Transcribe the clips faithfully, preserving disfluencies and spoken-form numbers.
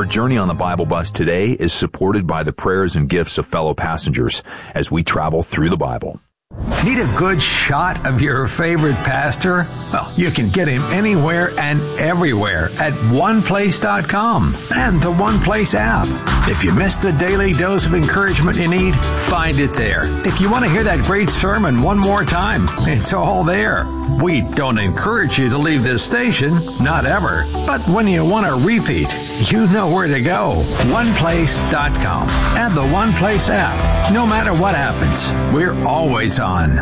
journey on the Bible Bus today is supported by the prayers and gifts of fellow passengers as we travel through the Bible. Need a good shot of your favorite pastor? Well, you can get him anywhere and everywhere at one place dot com and the One Place app. If you missed the daily dose of encouragement you need, find it there. If you want to hear that great sermon one more time, it's all there. We don't encourage you to leave this station, not ever. But when you want a repeat, you know where to go. one place dot com and the One Place app. No matter what happens, we're always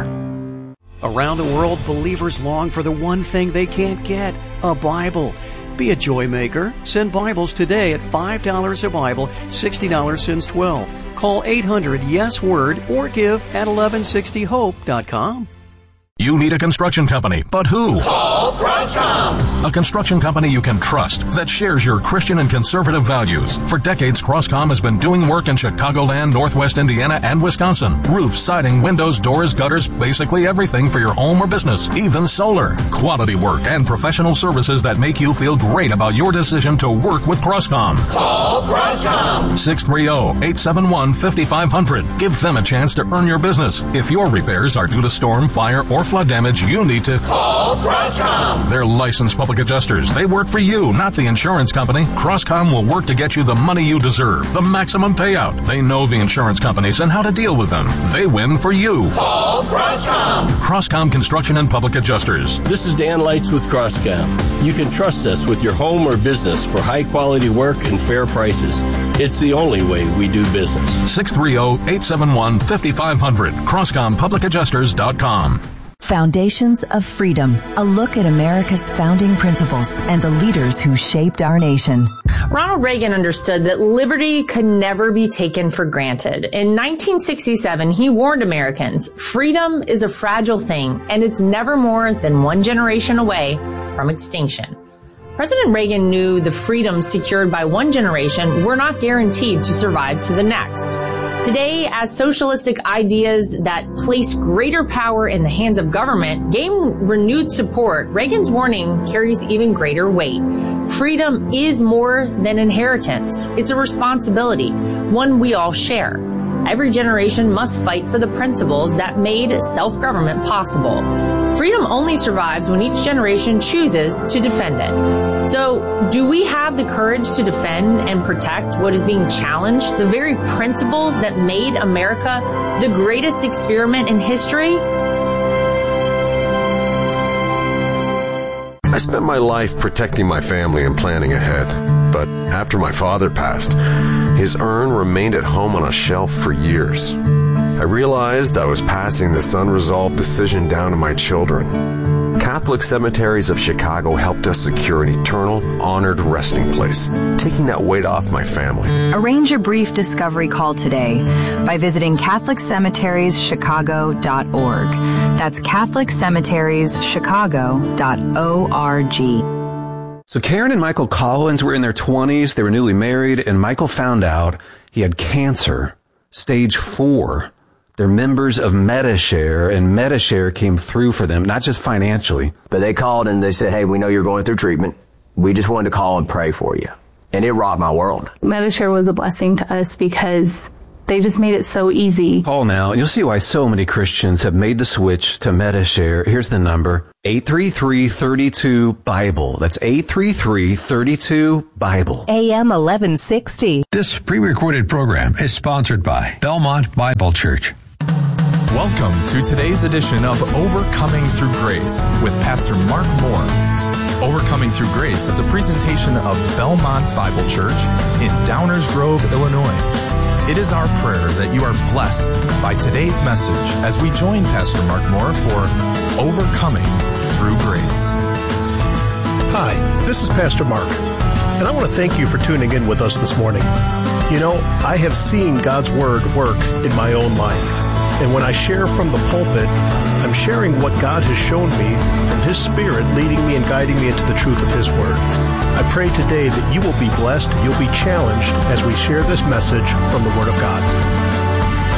on. Around the world, believers long for the one thing they can't get, a Bible. Be a joy maker. Send Bibles today at five dollars a Bible, sixty dollars since twelve. Call eight hundred yes word or give at eleven sixty hope dot com. You need a construction company, but who? Call Crosscom. A construction company you can trust that shares your Christian and conservative values. For decades, Crosscom has been doing work in Chicagoland, Northwest Indiana, and Wisconsin. Roofs, siding, windows, doors, gutters, basically everything for your home or business, even solar. Quality work and professional services that make you feel great about your decision to work with Crosscom. Call Crosscom. six three zero, eight seven one, five five zero zero. Give them a chance to earn your business. If your repairs are due to storm, fire, or flood damage, you need to call Crosscom. They're licensed public adjusters. They work for you, not the insurance company. Crosscom will work to get you the money you deserve, the maximum payout. They know the insurance companies and how to deal with them. They win for you. Call Crosscom. Crosscom Construction and Public Adjusters. This is Dan Lights with Crosscom. You can trust us with your home or business for high quality work and fair prices. It's the only way we do business. six three zero, eight seven one, five five zero zero. Crosscom Public Adjusters dot com. Foundations of Freedom, a look at America's founding principles and the leaders who shaped our nation. Ronald Reagan understood that liberty could never be taken for granted. In nineteen sixty-seven, he warned Americans, freedom is a fragile thing, and it's never more than one generation away from extinction. President Reagan knew the freedoms secured by one generation were not guaranteed to survive to the next. Today, as socialistic ideas that place greater power in the hands of government gain renewed support, Reagan's warning carries even greater weight. Freedom is more than inheritance. It's a responsibility, one we all share. Every generation must fight for the principles that made self-government possible. Freedom only survives when each generation chooses to defend it. So, do we have the courage to defend and protect what is being challenged, the very principles that made America the greatest experiment in history? I spent my life protecting my family and planning ahead. But after my father passed, his urn remained at home on a shelf for years. I realized I was passing this unresolved decision down to my children. Catholic Cemeteries of Chicago helped us secure an eternal, honored resting place, taking that weight off my family. Arrange a brief discovery call today by visiting Catholic Cemeteries Chicago dot org. That's Catholic Cemeteries Chicago dot org. So Karen and Michael Collins were in their twenties. They were newly married, and Michael found out he had cancer, stage four. They're members of Medi-Share, and Medi-Share came through for them, not just financially. But they called and they said, hey, we know you're going through treatment. We just wanted to call and pray for you. And it rocked my world. Medi-Share was a blessing to us because they just made it so easy. Call now, and you'll see why so many Christians have made the switch to Medi-Share. Here's the number, eight three three, three two, Bible. That's eight three three, three two, Bible. A M eleven sixty. This pre-recorded program is sponsored by Belmont Bible Church. Welcome to today's edition of Overcoming Through Grace with Pastor Mark Moore. Overcoming Through Grace is a presentation of Belmont Bible Church in Downers Grove, Illinois. It is our prayer that you are blessed by today's message as we join Pastor Mark Moore for Overcoming Through Grace. Hi, this is Pastor Mark, and I want to thank you for tuning in with us this morning. You know, I have seen God's Word work in my own life. And when I share from the pulpit, I'm sharing what God has shown me from His Spirit leading me and guiding me into the truth of His Word. I pray today that you will be blessed, you'll be challenged as we share this message from the Word of God.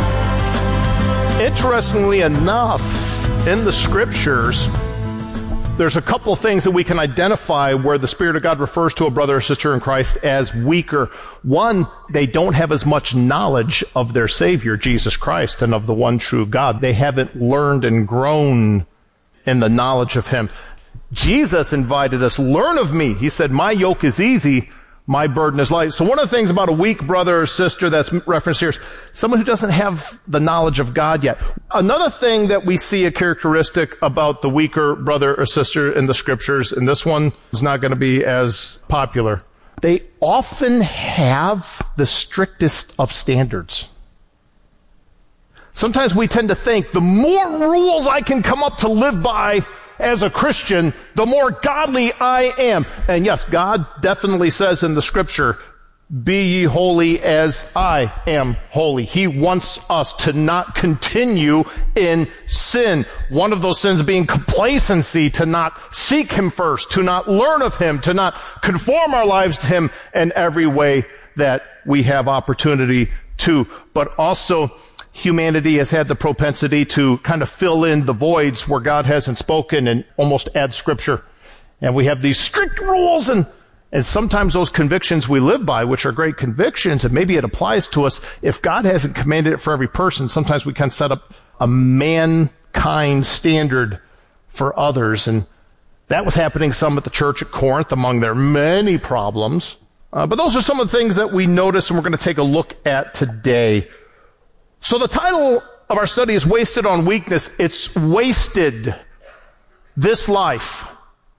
Interestingly enough, in the Scriptures, there's a couple of things that we can identify where the Spirit of God refers to a brother or sister in Christ as weaker. One, they don't have as much knowledge of their Savior, Jesus Christ, and of the one true God. They haven't learned and grown in the knowledge of Him. Jesus invited us, learn of me. He said, my yoke is easy, my burden is light. So one of the things about a weak brother or sister that's referenced here is someone who doesn't have the knowledge of God yet. Another thing that we see a characteristic about the weaker brother or sister in the scriptures, and this one is not going to be as popular, they often have the strictest of standards. Sometimes we tend to think the more rules I can come up to live by as a Christian, the more godly I am. And yes, God definitely says in the scripture, be ye holy as I am holy. He wants us to not continue in sin. One of those sins being complacency, to not seek Him first, to not learn of Him, to not conform our lives to Him in every way that we have opportunity to. But also, humanity has had the propensity to kind of fill in the voids where God hasn't spoken and almost add scripture. And we have these strict rules, and, and sometimes those convictions we live by, which are great convictions, and maybe it applies to us. If God hasn't commanded it for every person, sometimes we can set up a mankind standard for others. And that was happening some at the church at Corinth among their many problems. Uh, but those are some of the things that we notice and we're going to take a look at today. So the title of our study is Wasted on Weakness. It's wasted this life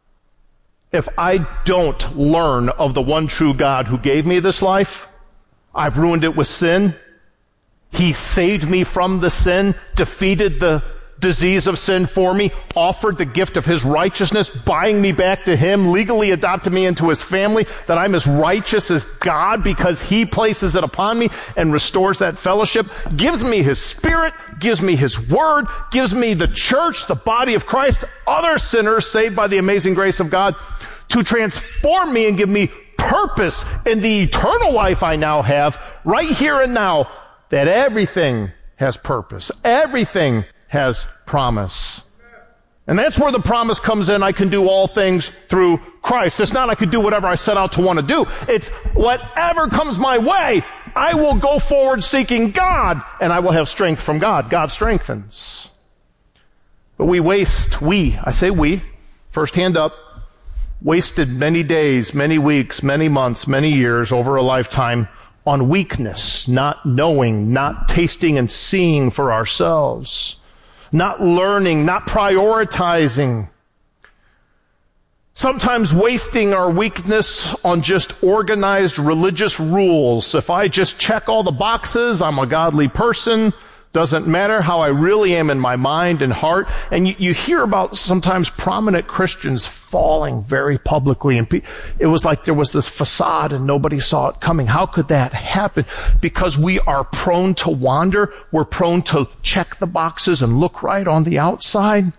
if I don't learn of the one true God who gave me this life. I've ruined it with sin. He saved me from the sin, defeated the disease of sin for me, offered the gift of His righteousness, buying me back to Him, legally adopted me into His family, that I'm as righteous as God because He places it upon me and restores that fellowship, gives me His Spirit, gives me His Word, gives me the church, the body of Christ, other sinners saved by the amazing grace of God, to transform me and give me purpose in the eternal life I now have, right here and now, that everything has purpose. Everything has promise. And that's where the promise comes in. I can do all things through Christ. It's not I could do whatever I set out to want to do. It's whatever comes my way, I will go forward seeking God, and I will have strength from God. God strengthens. But we waste, we, I say we, first hand up, wasted many days, many weeks, many months, many years over a lifetime on weakness, not knowing, not tasting and seeing for ourselves. Not learning, not prioritizing. Sometimes wasting our weakness on just organized religious rules. If I just check all the boxes, I'm a godly person. Doesn't matter how I really am in my mind and heart. And you, you hear about sometimes prominent Christians falling very publicly. And pe- it was like there was this facade and nobody saw it coming. How could that happen? Because we are prone to wander. We're prone to check the boxes and look right on the outside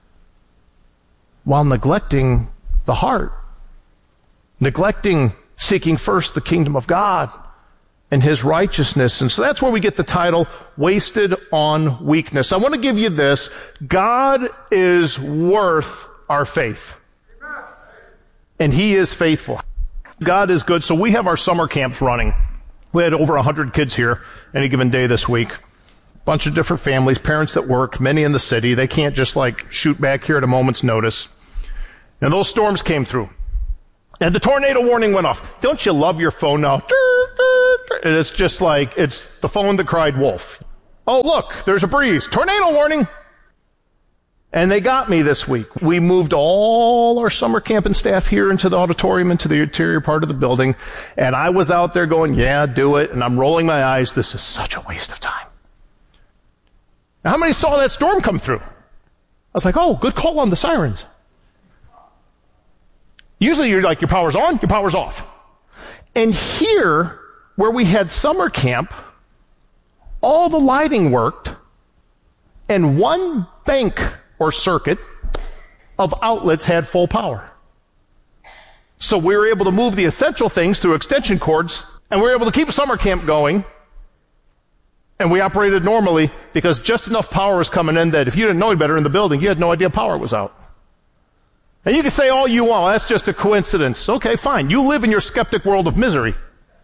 while neglecting the heart. Neglecting seeking first the kingdom of God and His righteousness. And so that's where we get the title, Wasted on Weakness. I want to give you this. God is worth our faith. And He is faithful. God is good. So we have our summer camps running. We had over one hundred kids here any given day this week. Bunch of different families, parents that work, many in the city. They can't just like shoot back here at a moment's notice. And those storms came through. And the tornado warning went off. Don't you love your phone now? And it's just like, it's the phone that cried wolf. Oh, look, there's a breeze. Tornado warning. And they got me this week. We moved all our summer camping staff here into the auditorium, into the interior part of the building. And I was out there going, yeah, do it. And I'm rolling my eyes. This is such a waste of time. Now, how many saw that storm come through? I was like, oh, good call on the sirens. Usually you're like, your power's on, your power's off. And here, where we had summer camp, all the lighting worked, and one bank or circuit of outlets had full power. So we were able to move the essential things through extension cords, and we were able to keep summer camp going, and we operated normally because just enough power was coming in that if you didn't know any better in the building, you had no idea power was out. And you can say all you want, well, that's just a coincidence. Okay, fine. You live in your skeptic world of misery.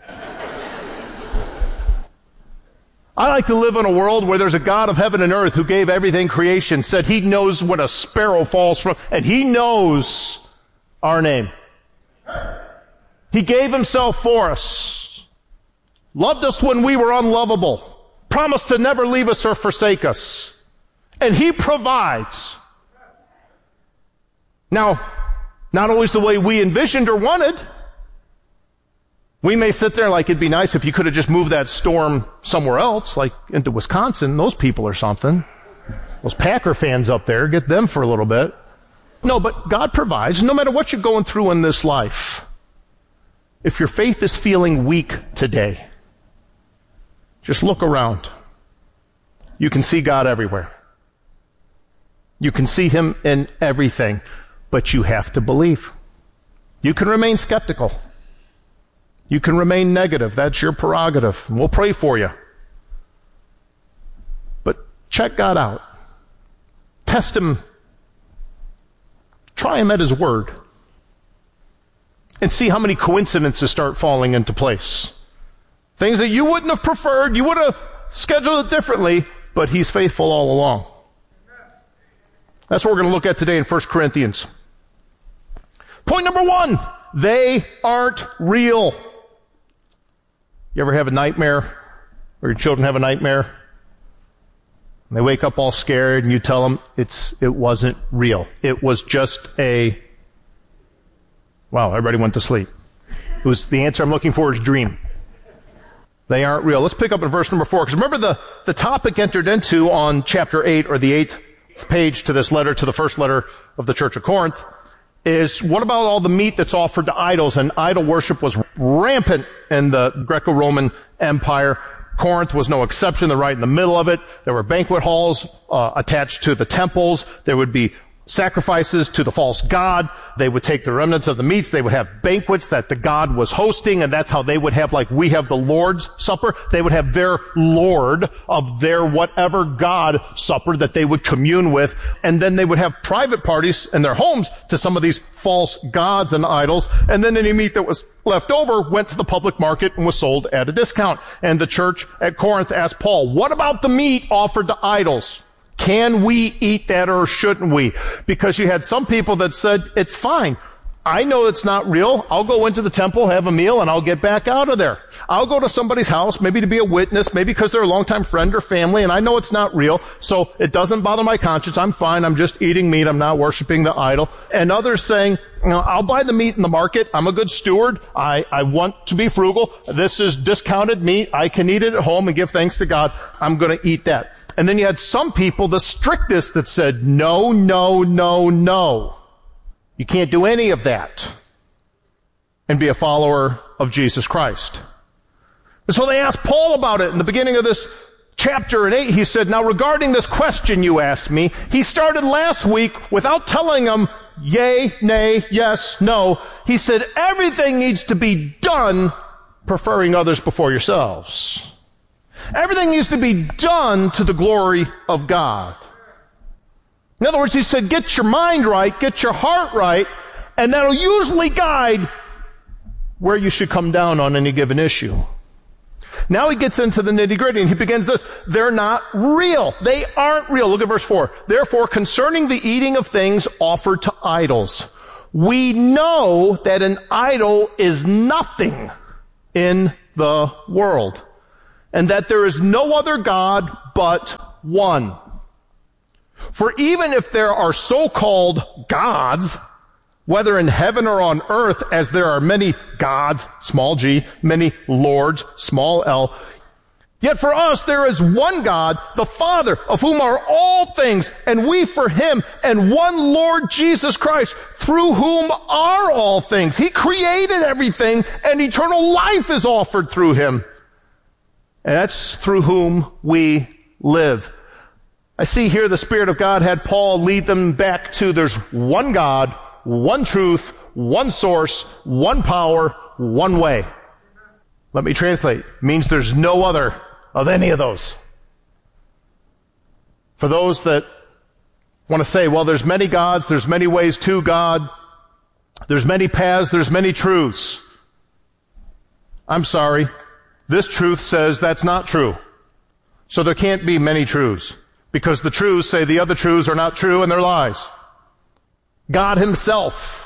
I like to live in a world where there's a God of heaven and earth who gave everything creation, said he knows when a sparrow falls from, and he knows our name. He gave himself for us, loved us when we were unlovable, promised to never leave us or forsake us, and he provides. Now, not always the way we envisioned or wanted. We may sit there like it'd be nice if you could have just moved that storm somewhere else, like into Wisconsin, those people or something. Those Packer fans up there, get them for a little bit. No, but God provides, no matter what you're going through in this life. If your faith is feeling weak today, just look around. You can see God everywhere. You can see him in everything, but you have to believe. You can remain skeptical. You can remain negative. That's your prerogative. We'll pray for you. But check God out. Test him. Try him at his word. And see how many coincidences start falling into place. Things that you wouldn't have preferred, you would have scheduled it differently, but he's faithful all along. That's what we're going to look at today in First Corinthians. Point number one, they aren't real. You ever have a nightmare, or your children have a nightmare? And they wake up all scared, and you tell them it's it wasn't real. It was just a, wow, everybody went to sleep. It was the answer I'm looking for is dream. They aren't real. Let's pick up in verse number four, because remember the, the topic entered into on chapter eight, or the eighth page to this letter, to the first letter of the Church of Corinth, is what about all the meat that's offered to idols? And idol worship was rampant in the Greco-Roman Empire. Corinth was no exception. They're right in the middle of it. There were banquet halls uh, attached to the temples. There would be sacrifices to the false god. They would take the remnants of the meats. They would have banquets that the god was hosting, and that's how they would have, like we have the Lord's Supper. They would have their Lord of their whatever god supper that they would commune with, and then they would have private parties in their homes to some of these false gods and idols, and then any meat that was left over went to the public market and was sold at a discount. And the church at Corinth asked Paul, what about the meat offered to idols? Can we eat that or shouldn't we? Because you had some people that said, it's fine. I know it's not real. I'll go into the temple, have a meal, and I'll get back out of there. I'll go to somebody's house, maybe to be a witness, maybe because they're a longtime friend or family, and I know it's not real, so it doesn't bother my conscience. I'm fine. I'm just eating meat. I'm not worshiping the idol. And others saying, you know, I'll buy the meat in the market. I'm a good steward. I, I want to be frugal. This is discounted meat. I can eat it at home and give thanks to God. I'm going to eat that. And then you had some people, the strictest, that said, no, no, no, no. You can't do any of that and be a follower of Jesus Christ. And so they asked Paul about it in the beginning of this chapter in eight. He said, now regarding this question you asked me, he started last week without telling them yay, nay, yes, no. He said, everything needs to be done preferring others before yourselves. Everything needs to be done to the glory of God. In other words, he said, get your mind right, get your heart right, and that'll usually guide where you should come down on any given issue. Now he gets into the nitty-gritty, and he begins this. They're not real. They aren't real. Look at verse four. Therefore, concerning the eating of things offered to idols, we know that an idol is nothing in the world, and that there is no other God but one. For even if there are so-called gods, whether in heaven or on earth, as there are many gods, small g, many lords, small l, yet for us there is one God, the Father, of whom are all things, and we for him, and one Lord Jesus Christ, through whom are all things. He created everything, and eternal life is offered through him. And that's through whom we live. I see here the Spirit of God had Paul lead them back to there's one God, one truth, one source, one power, one way. Let me translate. It means there's no other of any of those. For those that want to say, well, there's many gods, there's many ways to God, there's many paths, there's many truths. I'm sorry. This truth says that's not true. So there can't be many truths, because the truths say the other truths are not true and they're lies. God himself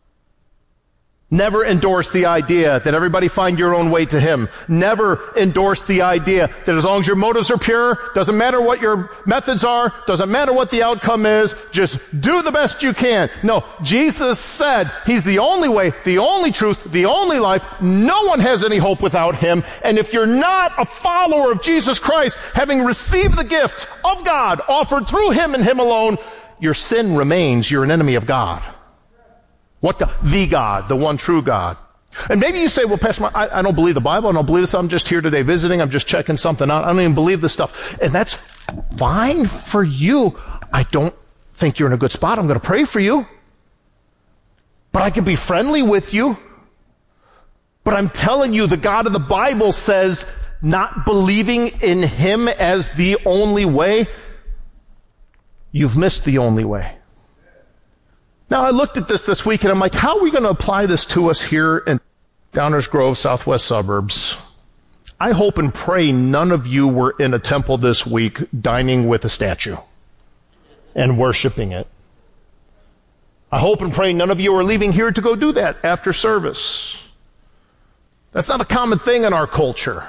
never endorsed the idea that everybody find your own way to him. Never endorsed the idea that as long as your motives are pure, doesn't matter what your methods are, doesn't matter what the outcome is, just do the best you can. No, Jesus said he's the only way, the only truth, the only life. No one has any hope without him. And if you're not a follower of Jesus Christ, having received the gift of God offered through him and him alone, your sin remains. You're an enemy of God. What God? The God, the one true God. And maybe you say, well, Pastor, I, I don't believe the Bible. I don't believe this. I'm just here today visiting. I'm just checking something out. I don't even believe this stuff. And that's fine for you. I don't think you're in a good spot. I'm going to pray for you. But I can be friendly with you. But I'm telling you, the God of the Bible says not believing in him as the only way, you've missed the only way. Now, I looked at this this week, and I'm like, how are we going to apply this to us here in Downers Grove, southwest suburbs? I hope and pray none of you were in a temple this week dining with a statue and worshiping it. I hope and pray none of you are leaving here to go do that after service. That's not a common thing in our culture.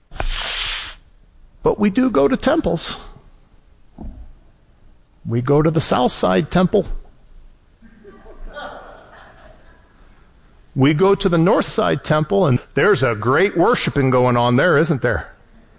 But we do go to temples. We go to the South Side Temple. We go to the North Side Temple, and there's a great worshiping going on there, isn't there?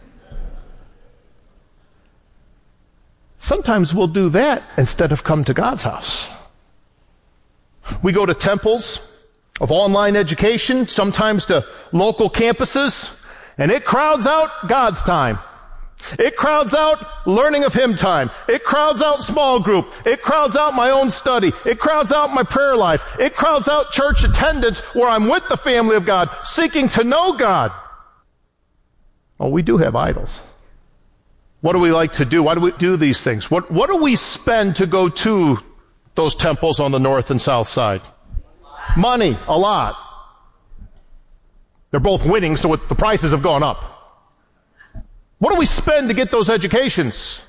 Sometimes we'll do that instead of come to God's house. We go to temples of online education, sometimes to local campuses, and it crowds out God's time. It crowds out learning of him time. It crowds out small group. It crowds out my own study. It crowds out my prayer life. It crowds out church attendance where I'm with the family of God, seeking to know God. Oh, we do have idols. What do we like to do? Why do we do these things? What, what do we spend to go to those temples on the north and south side? Money, a lot. They're both winning, so it's, the prices have gone up. What do we spend to get those educations?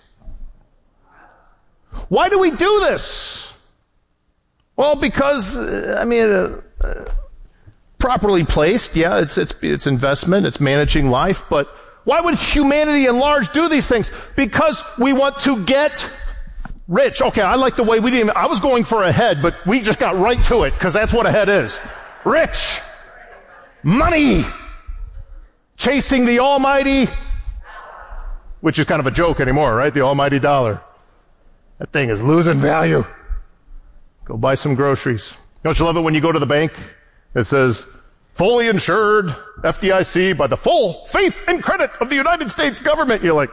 Why do we do this? Well, because, uh, I mean, uh, uh, properly placed, yeah, it's, it's, it's investment, it's managing life, but why would humanity in large do these things? Because we want to get rich. Okay, I like the way we didn't, I was going for a head, but we just got right to it, because that's what a head is. Rich. Money. Chasing the almighty, which is kind of a joke anymore, right? The almighty dollar. That thing is losing value. Go buy some groceries. Don't you love it when you go to the bank? It says, fully insured, F D I C, by the full faith and credit of the United States government. You're like,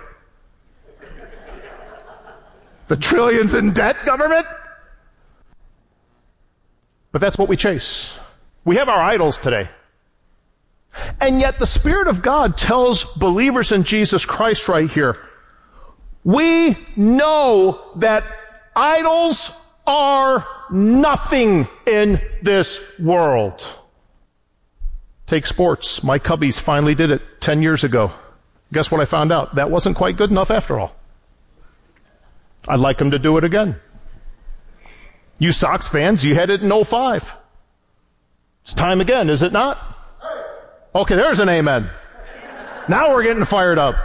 the trillions in debt government? But that's what we chase. We have our idols today. And yet the Spirit of God tells believers in Jesus Christ right here, we know that idols are nothing in this world. Take sports. My Cubbies finally did it ten years ago. Guess what I found out? That wasn't quite good enough after all. I'd like them to do it again. You Sox fans, you had it in oh five. It's time again, is it not? Okay, there's an amen. Now we're getting fired up.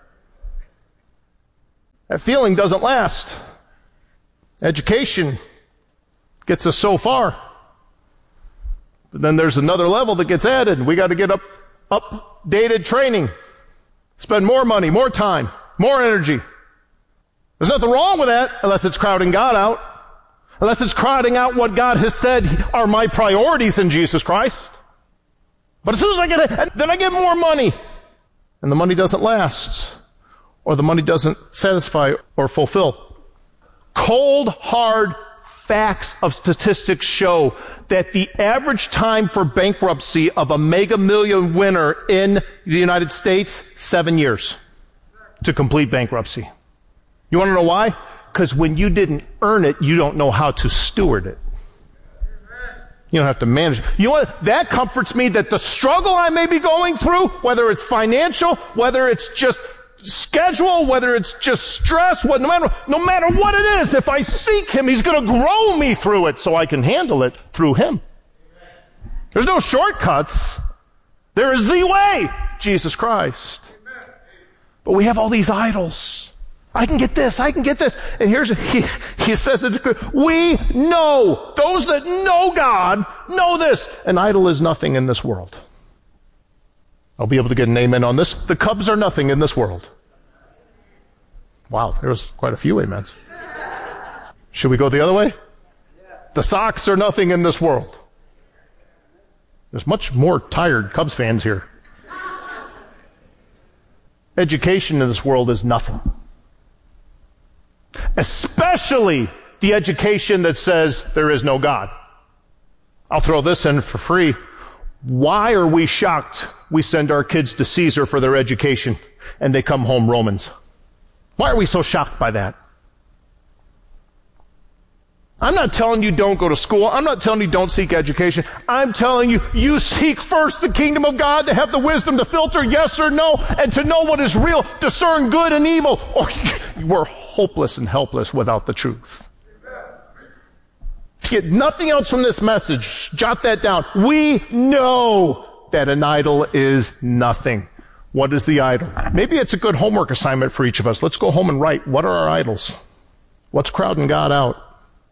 That feeling doesn't last. Education gets us so far. But then there's another level that gets added. We got to get up, updated training. Spend more money, more time, more energy. There's nothing wrong with that unless it's crowding God out. Unless it's crowding out what God has said are my priorities in Jesus Christ. But as soon as I get it, then I get more money. And the money doesn't last. Or the money doesn't satisfy or fulfill. Cold, hard facts of statistics show that the average time for bankruptcy of a mega million winner in the United States, seven years to complete bankruptcy. You want to know why? Because when you didn't earn it, you don't know how to steward it. You don't have to manage it. You know what? That comforts me that the struggle I may be going through, whether it's financial, whether it's just schedule, whether it's just stress, what, no matter, no matter what it is, if I seek Him, He's going to grow me through it so I can handle it through Him. There's no shortcuts. There is the way, Jesus Christ. But we have all these idols. I can get this, I can get this. And here's, he, he says it, we know, those that know God, know this. An idol is nothing in this world. I'll be able to get an amen on this. The Cubs are nothing in this world. Wow, there was quite a few amens. Should we go the other way? The Sox are nothing in this world. There's much more tired Cubs fans here. Education in this world is nothing. Especially the education that says there is no God. I'll throw this in for free. Why are we shocked we send our kids to Caesar for their education and they come home Romans? Why are we so shocked by that? I'm not telling you don't go to school. I'm not telling you don't seek education. I'm telling you, you seek first the kingdom of God to have the wisdom to filter yes or no and to know what is real, discern good and evil, or we're hopeless and helpless without the truth. If you get nothing else from this message, jot that down. We know that an idol is nothing. What is the idol? Maybe it's a good homework assignment for each of us. Let's go home and write, what are our idols? What's crowding God out?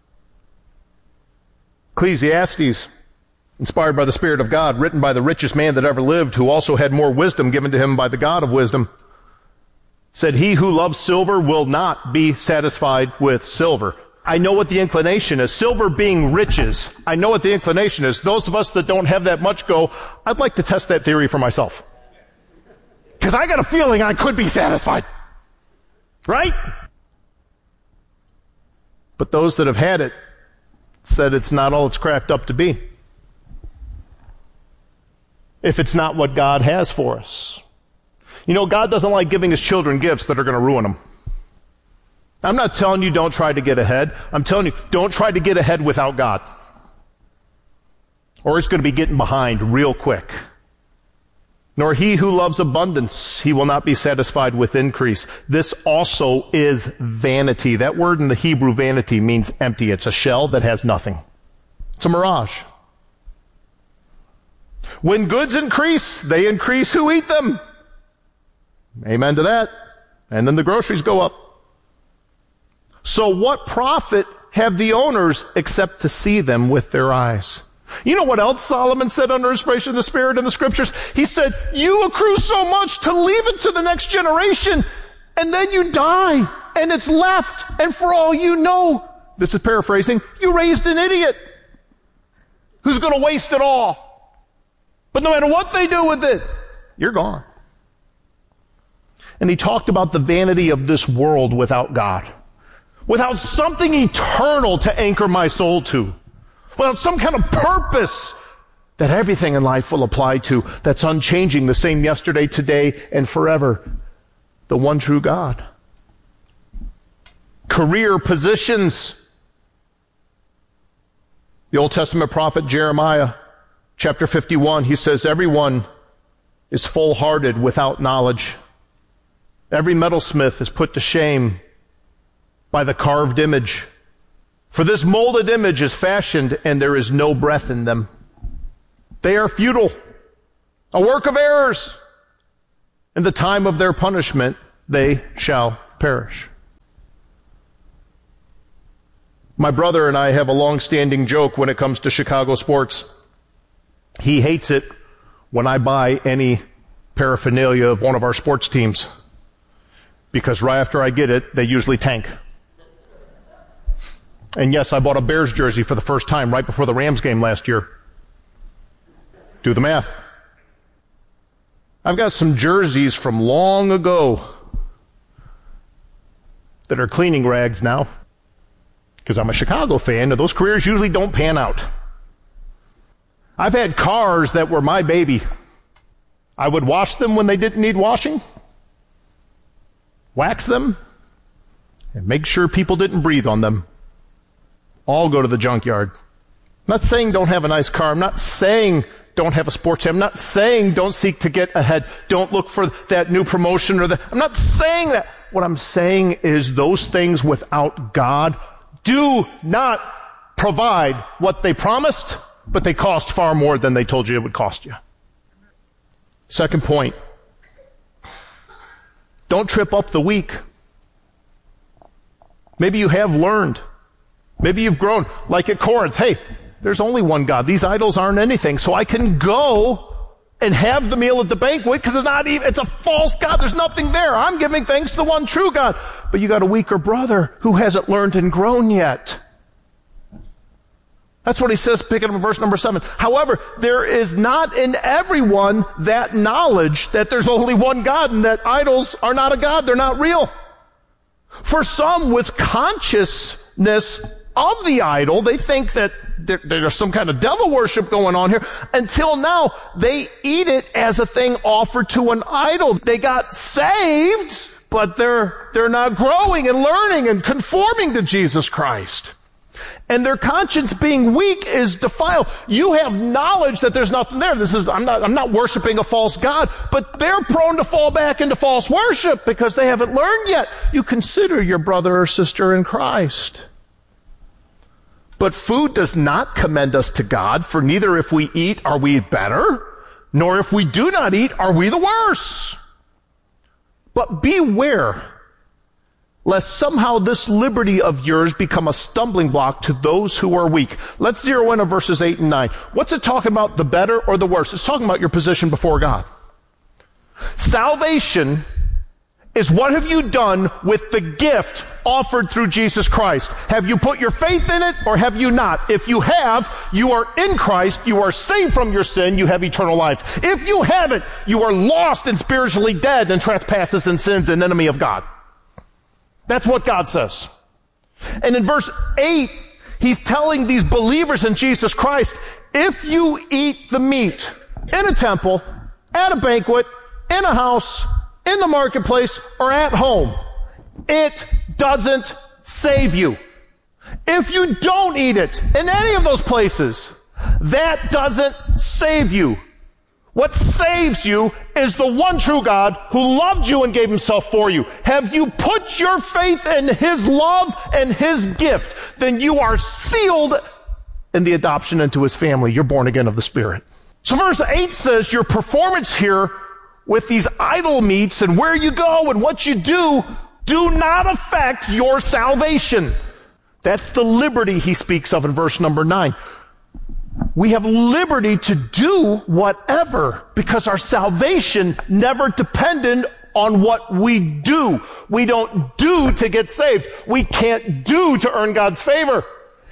Ecclesiastes, inspired by the Spirit of God, written by the richest man that ever lived, who also had more wisdom given to him by the God of wisdom, said, he who loves silver will not be satisfied with silver. I know what the inclination is. Silver being riches. I know what the inclination is. Those of us that don't have that much go, I'd like to test that theory for myself. Because I got a feeling I could be satisfied. Right? But those that have had it said it's not all it's cracked up to be. If it's not what God has for us. You know, God doesn't like giving His children gifts that are going to ruin them. I'm not telling you don't try to get ahead. I'm telling you, don't try to get ahead without God. Or it's going to be getting behind real quick. Nor he who loves abundance, he will not be satisfied with increase. This also is vanity. That word in the Hebrew, vanity, means empty. It's a shell that has nothing. It's a mirage. When goods increase, they increase who eat them. Amen to that. And then the groceries go up. So what profit have the owners except to see them with their eyes? You know what else Solomon said under inspiration of the Spirit in the Scriptures? He said, you accrue so much to leave it to the next generation, and then you die, and it's left, and for all you know, this is paraphrasing, you raised an idiot who's going to waste it all. But no matter what they do with it, you're gone. And he talked about the vanity of this world without God, without something eternal to anchor my soul to. Without some kind of purpose that everything in life will apply to, that's unchanging, the same yesterday, today, and forever. The one true God. Career positions. The Old Testament prophet Jeremiah, chapter fifty-one, he says, everyone is full-hearted without knowledge. Every metalsmith is put to shame by the carved image. For this molded image is fashioned, and there is no breath in them. They are futile, a work of errors. In the time of their punishment, they shall perish. My brother and I have a long-standing joke when it comes to Chicago sports. He hates it when I buy any paraphernalia of one of our sports teams, because right after I get it, they usually tank. And yes, I bought a Bears jersey for the first time right before the Rams game last year. Do the math. I've got some jerseys from long ago that are cleaning rags now, because I'm a Chicago fan, and those careers usually don't pan out. I've had cars that were my baby. I would wash them when they didn't need washing, wax them, and make sure people didn't breathe on them. All go to the junkyard. I'm not saying don't have a nice car. I'm not saying don't have a sports team. I'm not saying don't seek to get ahead. Don't look for that new promotion or that. I'm not saying that. What I'm saying is those things without God do not provide what they promised, but they cost far more than they told you it would cost you. Second point. Don't trip up the weak. Maybe you have learned. Maybe you've grown. Like at Corinth, hey, there's only one God. These idols aren't anything. So I can go and have the meal at the banquet because it's not even, it's a false God. There's nothing there. I'm giving thanks to the one true God. But you got a weaker brother who hasn't learned and grown yet. That's what he says, picking up in verse number seven. However, there is not in everyone that knowledge that there's only one God and that idols are not a God. They're not real. For some with consciousness of the idol, they think that there, there's some kind of devil worship going on here. Until now, they eat it as a thing offered to an idol. They got saved, but they're, they're not growing and learning and conforming to Jesus Christ. And their conscience being weak is defiled. You have knowledge that there's nothing there. This is, I'm not, I'm not worshiping a false God, but they're prone to fall back into false worship because they haven't learned yet. You consider your brother or sister in Christ. But food does not commend us to God, for neither if we eat are we better, nor if we do not eat are we the worse. But beware, lest somehow this liberty of yours become a stumbling block to those who are weak. Let's zero in on verses eight and nine. What's it talking about, the better or the worse? It's talking about your position before God. Salvation is what have you done with the gift offered through Jesus Christ? Have you put your faith in it or have you not? If you have, you are in Christ, you are saved from your sin, you have eternal life. If you haven't, you are lost and spiritually dead in trespasses and sins, an enemy of God. That's what God says. And in verse eight, he's telling these believers in Jesus Christ, if you eat the meat in a temple, at a banquet, in a house, in the marketplace, or at home, it doesn't save you. If you don't eat it in any of those places, that doesn't save you. What saves you is the one true God who loved you and gave himself for you. Have you put your faith in his love and his gift, then you are sealed in the adoption into his family. You're born again of the Spirit. So verse eight says your performance here with these idol meats and where you go and what you do do not affect your salvation. That's the liberty he speaks of in verse number nine. We have liberty to do whatever because our salvation never depended on what we do. We don't do to get saved. We can't do to earn God's favor.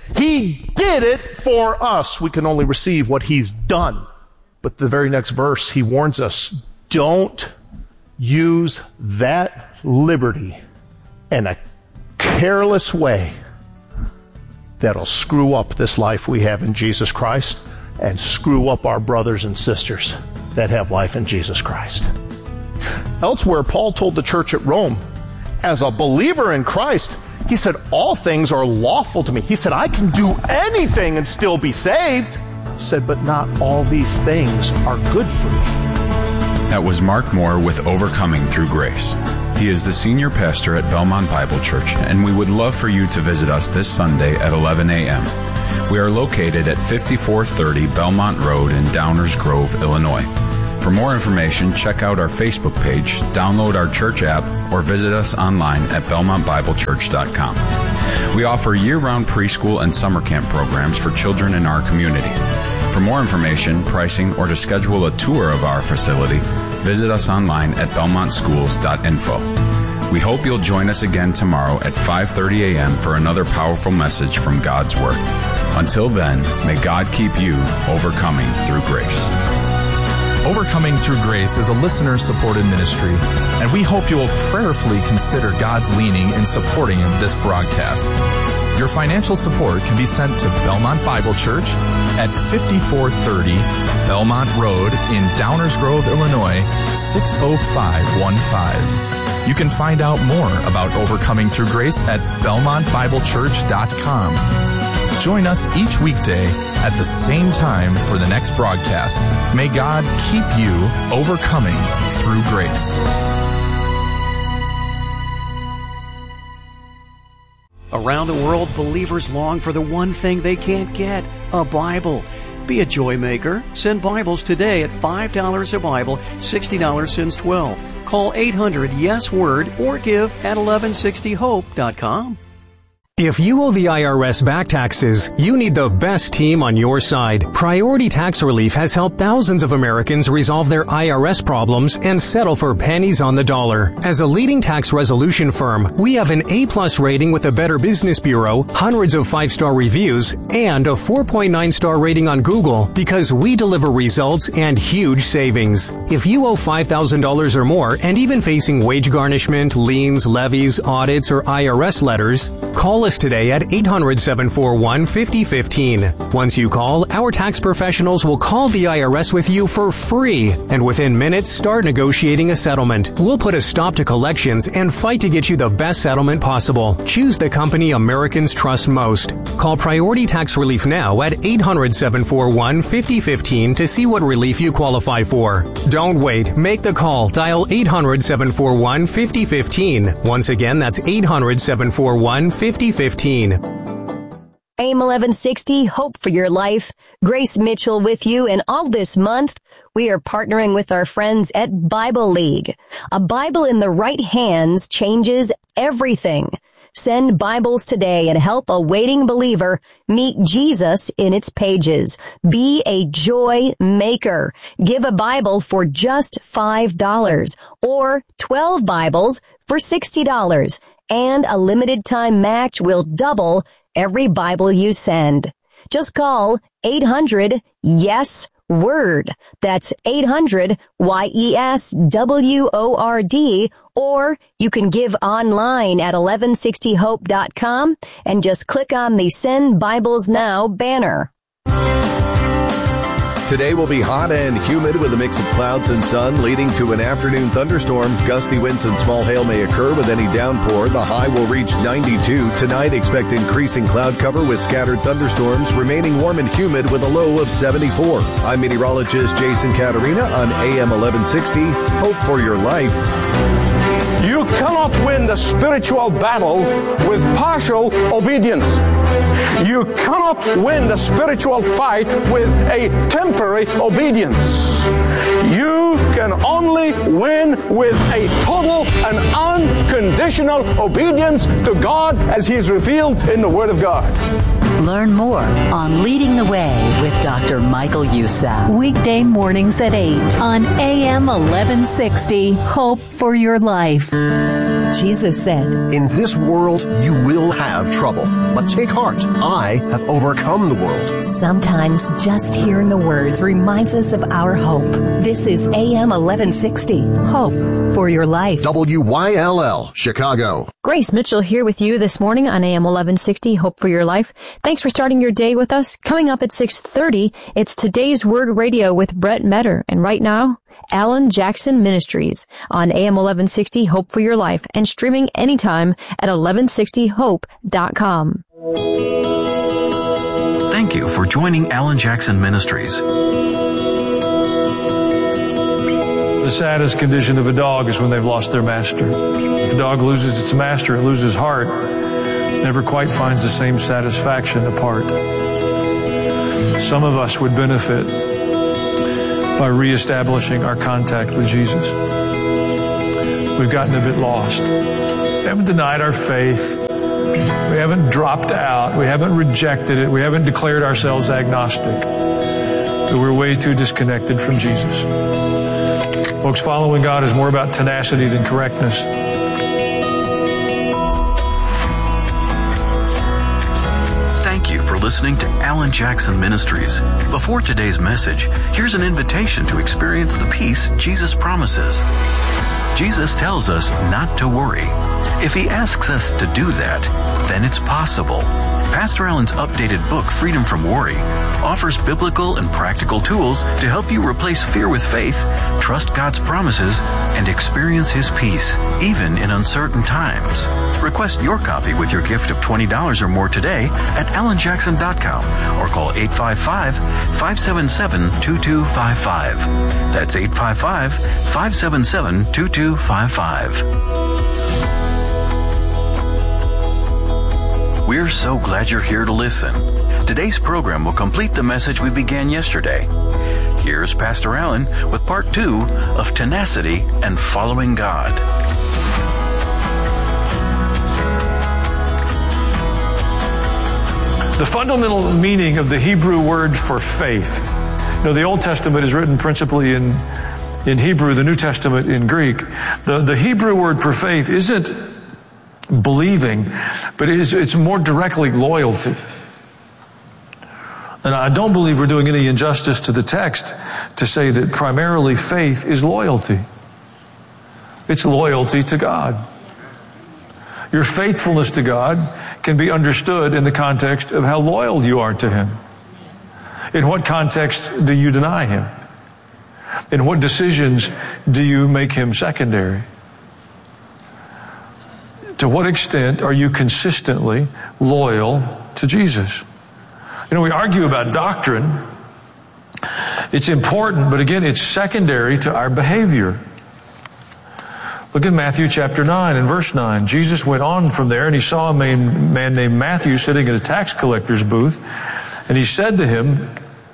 He did it for us. We can only receive what he's done. But the very next verse, he warns us, don't use that liberty in a careless way that'll screw up this life we have in Jesus Christ and screw up our brothers and sisters that have life in Jesus Christ. Elsewhere, Paul told the church at Rome, as a believer in Christ, he said, all things are lawful to me. He said, I can do anything and still be saved. He said, but not all these things are good for me. That was Mark Moore with Overcoming Through Grace. He is the senior pastor at Belmont Bible Church, and we would love for you to visit us this Sunday at eleven a.m. We are located at fifty-four thirty Belmont Road in Downers Grove, Illinois. For more information, check out our Facebook page, download our church app, or visit us online at belmont bible church dot com. We offer year-round preschool and summer camp programs for children in our community. For more information, pricing, or to schedule a tour of our facility, visit us online at belmont schools dot info. We hope you'll join us again tomorrow at five thirty a.m. for another powerful message from God's Word. Until then, may God keep you overcoming through grace. Overcoming Through Grace is a listener-supported ministry, and we hope you will prayerfully consider God's leaning in supporting this broadcast. Your financial support can be sent to Belmont Bible Church at fifty-four thirty Belmont Road in Downers Grove, Illinois, six oh five one five. You can find out more about Overcoming Through Grace at belmont bible church dot com. Join us each weekday at the same time for the next broadcast. May God keep you overcoming through grace. Around the world, believers long for the one thing they can't get, a Bible. Be a joy maker. Send Bibles today at five dollars a Bible, sixty dollars since twelve. Call eight hundred yes word or give at eleven sixty hope dot com. If you owe the I R S back taxes, you need the best team on your side. Priority Tax Relief has helped thousands of Americans resolve their I R S problems and settle for pennies on the dollar. As a leading tax resolution firm, we have an A-plus rating with the Better Business Bureau, hundreds of five-star reviews, and a four point nine star rating on Google because we deliver results and huge savings. If you owe five thousand dollars or more and even facing wage garnishment, liens, levies, audits, or I R S letters, call us today at eight hundred, seven four one, five oh one five. Once you call, our tax professionals will call the I R S with you for free, and within minutes start negotiating a settlement. We'll put a stop to collections and fight to get you the best settlement possible. Choose the company Americans trust most. Call Priority Tax Relief now at eight hundred, seven four one, five oh one five to see what relief you qualify for. Don't wait. Make the call. Dial eight hundred, seven four one, five oh one five. Once again, that's eight hundred, seven four one, five oh one five. A M eleven sixty, Hope for Your Life. Grace Mitchell with you, and all this month, we are partnering with our friends at Bible League. A Bible in the right hands changes everything. Send Bibles today and help a waiting believer meet Jesus in its pages. Be a joy maker. Give a Bible for just five dollars or twelve Bibles for sixty dollars. And a limited time match will double every Bible you send. Just call eight hundred yes word. That's eight hundred Y E S W O R D, or you can give online at eleven sixty hope dot com and just click on the Send Bibles Now banner. Today will be hot and humid with a mix of clouds and sun leading to an afternoon thunderstorm. Gusty winds and small hail may occur with any downpour. The high will reach ninety-two. Tonight, expect increasing cloud cover with scattered thunderstorms, remaining warm and humid with a low of seventy-four. I'm meteorologist Jason Caterina on A M eleven sixty. Hope for your life. You cannot win the spiritual battle with partial obedience. You cannot win the spiritual fight with a temporary obedience. You can only win with a total and unconditional obedience to God as He is revealed in the Word of God. Learn more on Leading the Way with Doctor Michael Youssef. Weekday mornings at eight on A M eleven sixty. Hope for your life. Jesus said, "In this world you will have trouble, but take heart. I have overcome the world." Sometimes just hearing the words reminds us of our hope. This is A M eleven sixty. Hope for your life. W Y L L, Chicago. Grace Mitchell here with you this morning on A M eleven sixty, Hope for Your Life. Thanks for starting your day with us. Coming up at six thirty, it's Today's Word Radio with Brett Metter. And right now, Alan Jackson Ministries on A M eleven sixty, Hope for Your Life, and streaming anytime at eleven sixty hope dot com. Thank you for joining Alan Jackson Ministries. The saddest condition of a dog is when they've lost their master. If a dog loses its master, it loses heart. Never quite finds the same satisfaction apart. Some of us would benefit by reestablishing our contact with Jesus. We've gotten a bit lost. We haven't denied our faith. We haven't dropped out. We haven't rejected it. We haven't declared ourselves agnostic. But we're way too disconnected from Jesus. Folks, following God is more about tenacity than correctness. Thank you for listening to Alan Jackson Ministries. Before today's message, here's an invitation to experience the peace Jesus promises. Jesus tells us not to worry. If He asks us to do that, then it's possible. Pastor Allen's updated book, Freedom from Worry, offers biblical and practical tools to help you replace fear with faith, trust God's promises, and experience His peace, even in uncertain times. Request your copy with your gift of twenty dollars or more today at alan jackson dot com or call eight five five, five seven seven, two two five five. That's eight five five, five seven seven, two two five five. We're so glad you're here to listen. Today's program will complete the message we began yesterday. Here's Pastor Allen with part two of Tenacity and Following God. The fundamental meaning of the Hebrew word for faith. You know, the Old Testament is written principally in, in Hebrew, the New Testament in Greek. The, the Hebrew word for faith isn't believing, but it is, it's more directly loyalty. And I don't believe we're doing any injustice to the text to say that primarily faith is loyalty. It's loyalty to God. Your faithfulness to God can be understood in the context of how loyal you are to Him. In what context do you deny Him? In what decisions do you make Him secondary? To what extent are you consistently loyal to Jesus? You know, we argue about doctrine. It's important, but again, it's secondary to our behavior. Look at Matthew chapter nine and verse nine. Jesus went on from there and he saw a man, man named Matthew sitting at a tax collector's booth, and he said to him,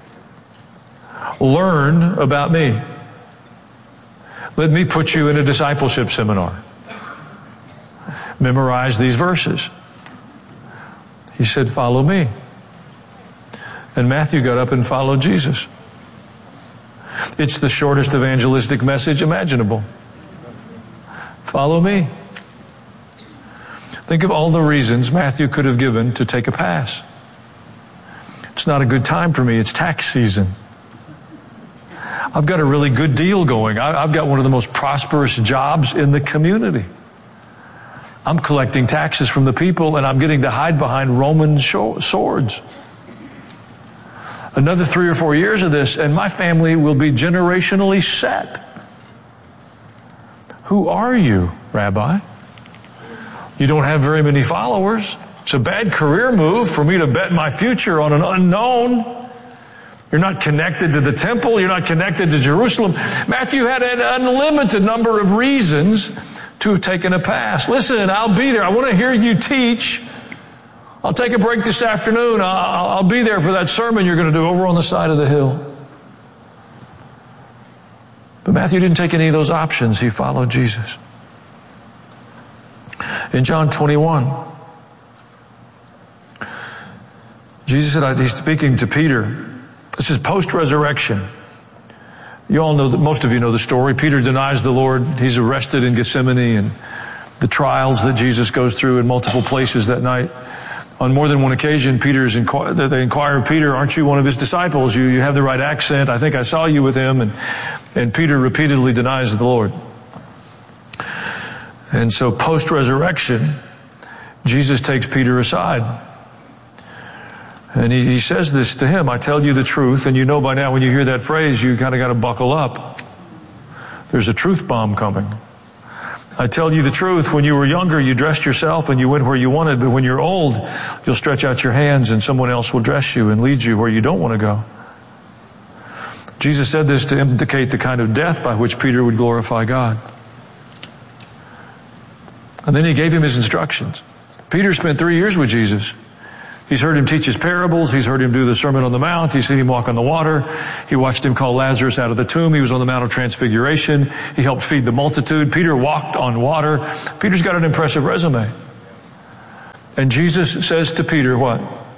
"Learn about me. Let me put you in a discipleship seminar. Memorize these verses." He said, "Follow me." And Matthew got up and followed Jesus. It's the shortest evangelistic message imaginable. Follow me. Think of all the reasons Matthew could have given to take a pass. It's not a good time for me. It's tax season. I've got a really good deal going. I've got one of the most prosperous jobs in the community. I'm collecting taxes from the people, and I'm getting to hide behind Roman swords. Another three or four years of this, and my family will be generationally set. Who are you, Rabbi? You don't have very many followers. It's a bad career move for me to bet my future on an unknown. You're not connected to the temple. You're not connected to Jerusalem. Matthew had an unlimited number of reasons to have taken a pass. Listen, I'll be there. I want to hear you teach. I'll take a break this afternoon. I'll, I'll be there for that sermon you're going to do over on the side of the hill. But Matthew didn't take any of those options. He followed Jesus. In John twenty-one, Jesus said, he's speaking to Peter. This is post-resurrection. You all know that, most of you know the story. Peter denies the Lord. He's arrested in Gethsemane, and the trials that Jesus goes through in multiple places that night. On more than one occasion, Peter's inqu- they inquire of Peter, "Aren't you one of his disciples? You, you have the right accent. I think I saw you with him." And, and Peter repeatedly denies the Lord. And so post-resurrection, Jesus takes Peter aside. And he, he says this to him, "I tell you the truth," and you know by now when you hear that phrase, you kind of got to buckle up. There's a truth bomb coming. "I tell you the truth, when you were younger, you dressed yourself and you went where you wanted, but when you're old, you'll stretch out your hands and someone else will dress you and lead you where you don't want to go." Jesus said this to indicate the kind of death by which Peter would glorify God. And then he gave him his instructions. Peter spent three years with Jesus. He's heard him teach his parables. He's heard him do the Sermon on the Mount. He's seen him walk on the water. He watched him call Lazarus out of the tomb. He was on the Mount of Transfiguration. He helped feed the multitude. Peter walked on water. Peter's got an impressive resume. And Jesus says to Peter, what?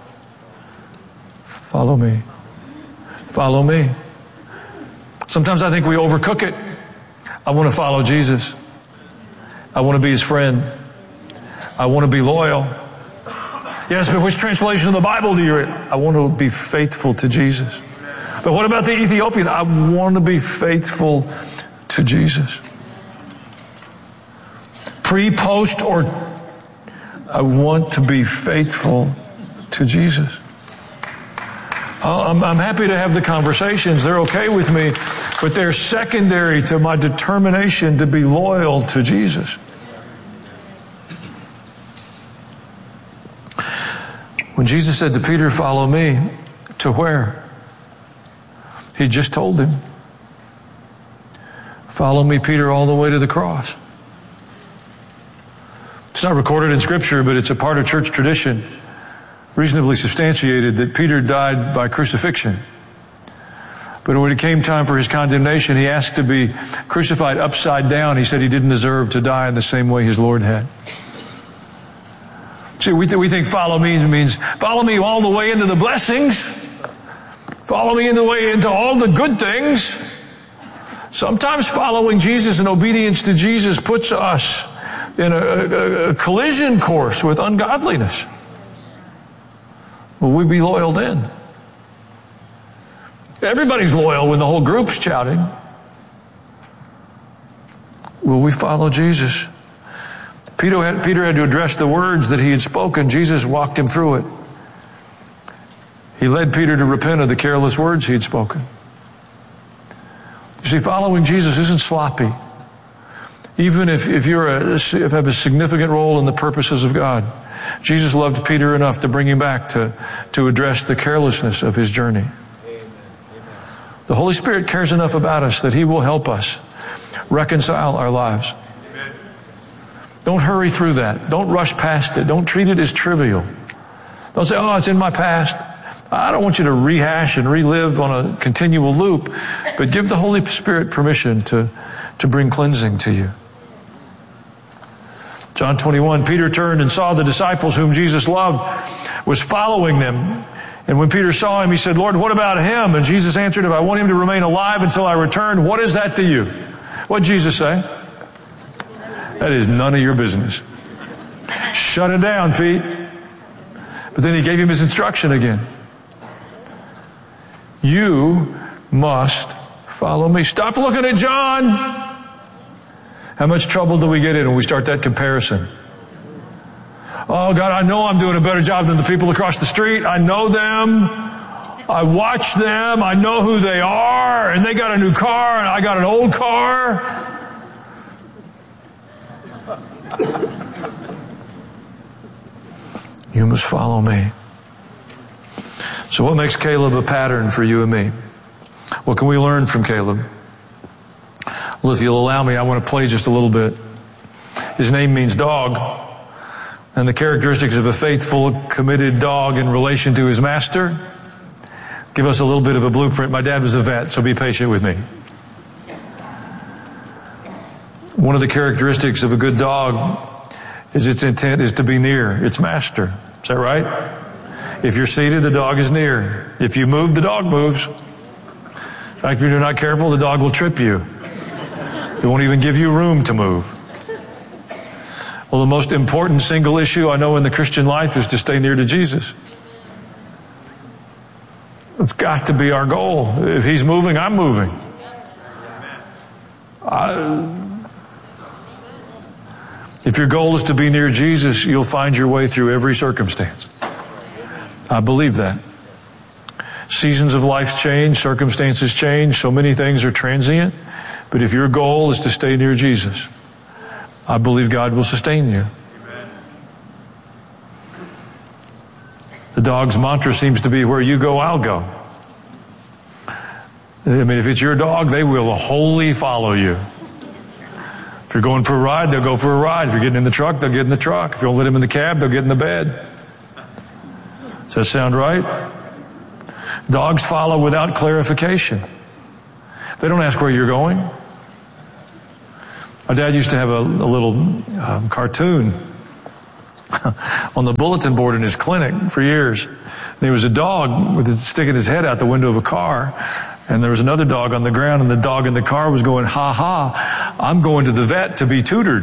Follow me. Follow me. Sometimes I think we overcook it. I want to follow Jesus. I want to be his friend. I want to be loyal. Yes, but which translation of the Bible do you read? I want to be faithful to Jesus. But what about the Ethiopian? I want to be faithful to Jesus. pre, post, or I want to be faithful to Jesus. I'm, I'm happy to have the conversations. They're okay with me, but they're secondary to my determination to be loyal to Jesus. When Jesus said to Peter, follow me, to where? He just told him, follow me, Peter, all the way to the cross. It's not recorded in Scripture, but it's a part of church tradition, reasonably substantiated, that Peter died by crucifixion. But when it came time for his condemnation, he asked to be crucified upside down. He said he didn't deserve to die in the same way his Lord had. See, we, th- we think follow me means follow me all the way into the blessings. Follow me in the way into all the good things. Sometimes following Jesus and obedience to Jesus puts us in a, a, a collision course with ungodliness. Will we be loyal then? Everybody's loyal when the whole group's shouting. Will we follow Jesus? Peter had, Peter had to address the words that he had spoken. Jesus walked him through it. He led Peter to repent of the careless words he had spoken. You see, following Jesus isn't sloppy. Even if, if you're a, if you have a significant role in the purposes of God. Jesus loved Peter enough to bring him back to, to address the carelessness of his journey. The Holy Spirit cares enough about us that He will help us reconcile our lives. Don't hurry through that. Don't rush past it. Don't treat it as trivial. Don't say, oh, it's in my past. I don't want you to rehash and relive on a continual loop, but give the Holy Spirit permission to, to bring cleansing to you. John twenty-one, Peter turned and saw the disciples whom Jesus loved was following them. And when Peter saw him, he said, Lord, what about him? And Jesus answered, if I want him to remain alive until I return, what is that to you? What did Jesus say? That is none of your business. Shut it down, Pete. But then he gave him his instruction again. You must follow me. Stop looking at John. How much trouble do we get in when we start that comparison? Oh, God, I know I'm doing a better job than the people across the street. I know them. I watch them. I know who they are. And they got a new car, and I got an old car. You must follow me. So what makes Caleb a pattern for you and me? What can we learn from Caleb? Well, if you'll allow me, I want to play just a little bit. His name means dog. And the characteristics of a faithful, committed dog in relation to his master give us a little bit of a blueprint. My dad was a vet, so be patient with me. One of the characteristics of a good dog is its intent is to be near its master. Is that right? If you're seated, the dog is near. If you move, the dog moves. In fact, if you're not careful, the dog will trip you. It won't even give you room to move. Well, the most important single issue I know in the Christian life is to stay near to Jesus. It's got to be our goal. If He's moving, I'm moving. I, if your goal is to be near Jesus, you'll find your way through every circumstance. I believe that. Seasons of life change, circumstances change, so many things are transient. But if your goal is to stay near Jesus, I believe God will sustain you. Amen. The dog's mantra seems to be, where you go, I'll go. I mean, if it's your dog, they will wholly follow you. If you're going for a ride, they'll go for a ride. If you're getting in the truck, they'll get in the truck. If you don't let them in the cab, they'll get in the bed. Does that sound right? Dogs follow without clarification. They don't ask where you're going. My dad used to have a, a little um, cartoon on the bulletin board in his clinic for years. And he was a dog with his, sticking his head out the window of a car. And there was another dog on the ground, and the dog in the car was going, ha ha, I'm going to the vet to be tutored.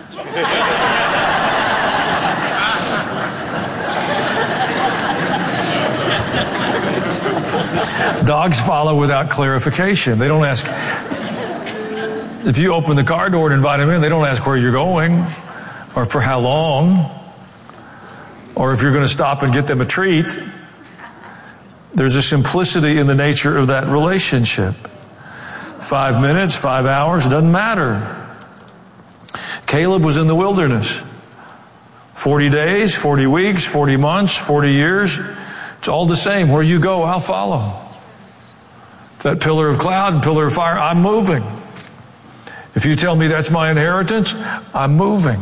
Dogs follow without clarification. They don't ask. If you open the car door and invite them in, they don't ask where you're going. or for how long, or if you're going to stop and get them a treat. There's a simplicity in the nature of that relationship. Five minutes, five hours, it doesn't matter. Caleb was in the wilderness. forty days, forty weeks, forty months, forty years. It's all the same. Where you go, I'll follow. That pillar of cloud and pillar of fire, I'm moving. If you tell me that's my inheritance, I'm moving.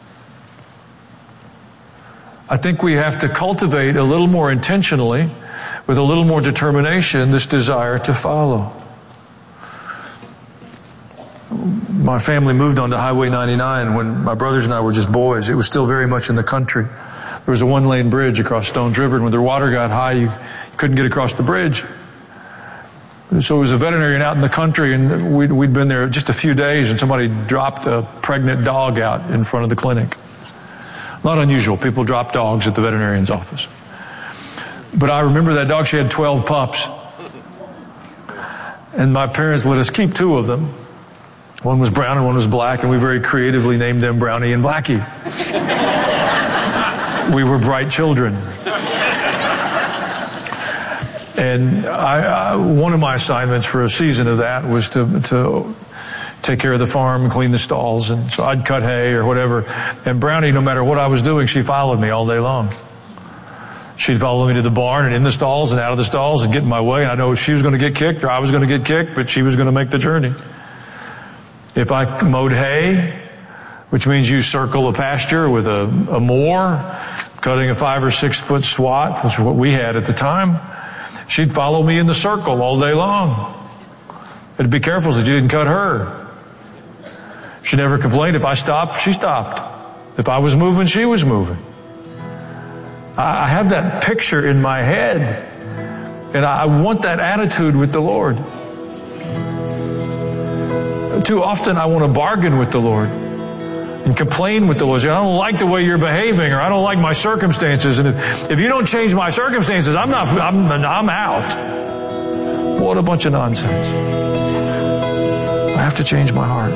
I think we have to cultivate a little more intentionally, with a little more determination, this desire to follow. My family moved onto Highway ninety-nine when my brothers and I were just boys. It was still very much in the country. There was a one-lane bridge across Stones River, and when the water got high, you couldn't get across the bridge. So it was a veterinarian out in the country, and we'd, we'd been there just a few days, and somebody dropped a pregnant dog out in front of the clinic. Not unusual. People drop dogs at the veterinarian's office. But I remember that dog. She had twelve pups. And my parents let us keep two of them. One was brown and one was black, and we very creatively named them Brownie and Blackie. We were bright children. And I, I, one of my assignments for a season of that was to, to take care of the farm, clean the stalls, and so I'd cut hay or whatever. And Brownie, no matter what I was doing, she followed me all day long. She'd follow me to the barn and in the stalls and out of the stalls and get in my way. And I know she was going to get kicked or I was going to get kicked, but she was going to make the journey. If I mowed hay, which means you circle a pasture with a, a mower, cutting a five or six foot swath, which is what we had at the time, she'd follow me in the circle all day long. But be careful that you didn't cut her. She never complained. If I stopped, she stopped. If I was moving, she was moving. I have that picture in my head, and I want that attitude with the Lord. Too often I want to bargain with the Lord and complain with the Lord. Say, I don't like the way you're behaving, or I don't like my circumstances, and if, if you don't change my circumstances, I'm not, I'm, I'm out. What a bunch of nonsense. I have to change my heart.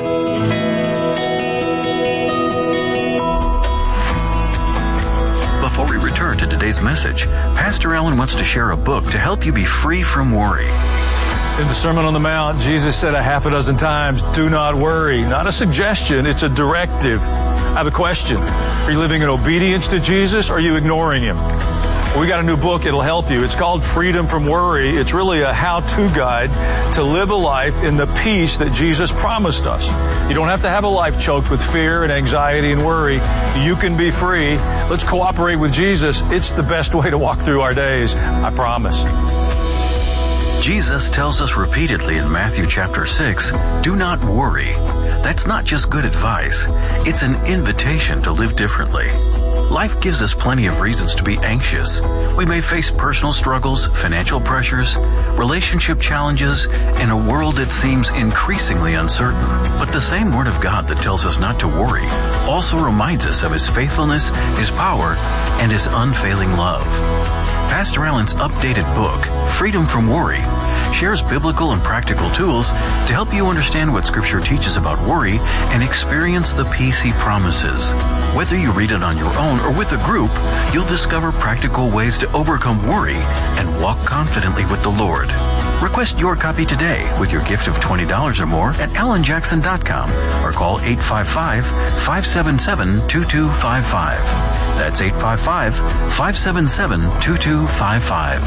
Before we return to today's message, Pastor Allen wants to share a book to help you be free from worry. In the Sermon on the Mount, Jesus said a half a dozen times, do not worry. Not a suggestion, it's a directive. I have a question. Are you living in obedience to Jesus, or are you ignoring Him? Well, we got a new book, it'll help you. It's called Freedom from Worry. It's really a how-to guide to live a life in the peace that Jesus promised us. You don't have to have a life choked with fear and anxiety and worry. You can be free. Let's cooperate with Jesus. It's the best way to walk through our days. I promise. Jesus tells us repeatedly in Matthew chapter six, do not worry. That's not just good advice. It's an invitation to live differently. Life gives us plenty of reasons to be anxious. We may face personal struggles, financial pressures, relationship challenges, and a world that seems increasingly uncertain. But the same Word of God that tells us not to worry also reminds us of His faithfulness, His power, and His unfailing love. Pastor Allen's updated book, Freedom from Worry, shares biblical and practical tools to help you understand what Scripture teaches about worry and experience the peace He promises. Whether you read it on your own or with a group, you'll discover practical ways to overcome worry and walk confidently with the Lord. Request your copy today with your gift of twenty dollars or more at alan jackson dot com or call eight five five, five seven seven, two two five five. That's eight five five, five seven seven, two two five five.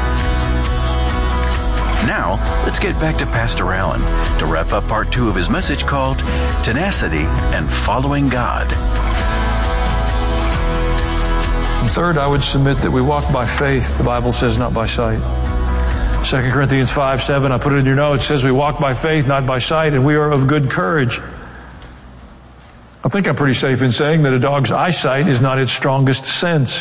Now, let's get back to Pastor Allen to wrap up part two of his message called Tenacity and Following God. And third, I would submit that we walk by faith, the Bible says, not by sight. Second Corinthians five seven, I put it in your notes, says we walk by faith, not by sight, and we are of good courage. I think I'm pretty safe in saying that a dog's eyesight is not its strongest sense.